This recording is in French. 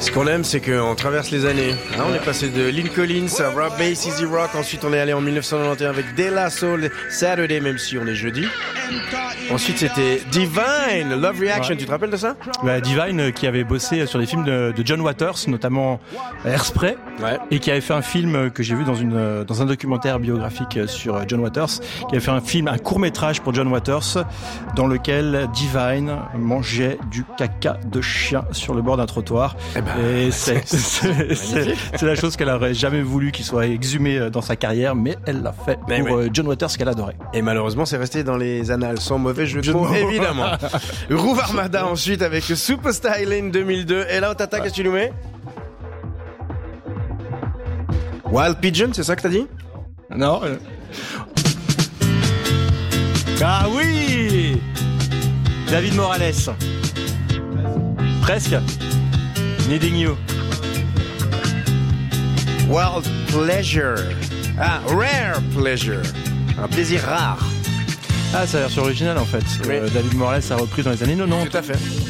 Ce qu'on aime, c'est qu'on traverse les années. Hein, on est passé de Lynn Collins à Rob Bass, Easy Rock. Ensuite, on est allé en 1991 avec De La Soul, Saturday, même si on est jeudi. Ensuite, c'était Divine, Love Reaction. Ouais. Tu te rappelles de ça? Divine, qui avait bossé sur des films de John Waters, notamment Hairspray, et qui avait fait un film que j'ai vu dans un documentaire biographique sur John Waters, qui avait fait un court-métrage pour John Waters, dans lequel Divine mangeait du caca de chien sur le bord d'un trottoir. Et c'est la chose qu'elle aurait jamais voulu qu'il soit exhumé dans sa carrière, mais elle l'a fait pour John Waters, qu'elle adorait. Et malheureusement, c'est resté dans les annales, sans mauvais jeu de mots, évidemment. Groove Armada ensuite avec Super Styling 2002. Et là, on t'attaque, qu'est-ce que tu nous mets? Wild Pigeon, c'est ça que t'as dit? Non. Ah oui, David Morales. Presque. Needing You. Wild Pleasure. Ah, Rare Pleasure. Un plaisir rare. Ah, ça a l'air sur original en fait. Oui. David Morales a repris dans les années 90. Tout à fait.